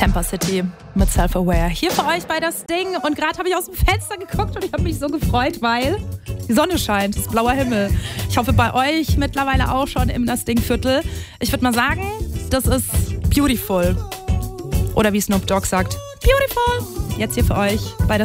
Camper City mit Self-Aware. Hier für euch bei das Ding. Und gerade habe ich aus dem Fenster geguckt und ich habe mich so gefreut, weil die Sonne scheint, es ist blauer Himmel. Ich hoffe bei euch mittlerweile auch schon im Das Ding-Viertel. Ich würde mal sagen, das ist beautiful. Oder wie Snoop Dogg sagt, beautiful. Jetzt hier für euch bei das